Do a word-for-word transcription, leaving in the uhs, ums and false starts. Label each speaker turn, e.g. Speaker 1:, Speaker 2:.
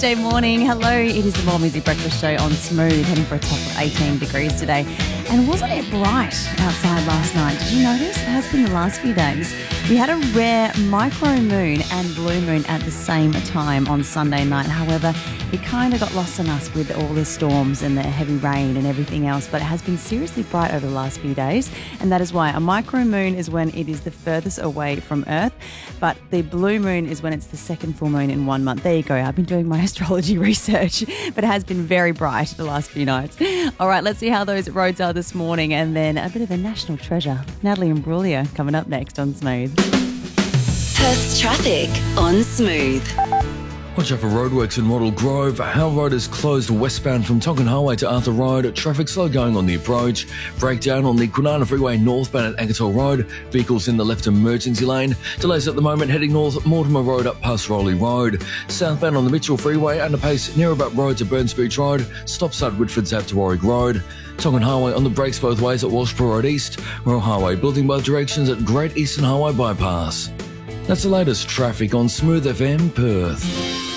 Speaker 1: Day morning. Hello, it is the More Music Breakfast Show on Smooth, heading for a top of eighteen degrees today. And wasn't it bright outside last night? Did you notice? It has been the last few days. We had a rare micro moon and blue moon at the same time on Sunday night. However, it kind of got lost on us with all the storms and the heavy rain and everything else, but it has been seriously bright over the last few days, and that is why a micro moon is when it is the furthest away from Earth, but the blue moon is when it's the second full moon in one month. There you go. I've been doing my astrology research, but it has been very bright the last few nights. All right, let's see how those roads are this morning, and then a bit of a national treasure. Natalie Imbruglia coming up next on Smooth.
Speaker 2: Perth's traffic on Smooth.
Speaker 3: Watch out for roadworks in Wattle Grove. Howell Road is closed westbound from Tonkin Highway to Arthur Road. Traffic slow going on the approach. Breakdown on the Kwinana Freeway northbound at Agator Road. Vehicles in the left emergency lane. Delays at the moment heading north Mortimer Road up past Rowley Road. Southbound on the Mitchell Freeway underpace near about Road to Burns Beach Road. Stops at Whitford's out to Warwick Road. Tonkin Highway on the brakes both ways at Walshpur Road East. Royal Highway building both directions at Great Eastern Highway Bypass. That's the latest traffic on Smooth F M Perth.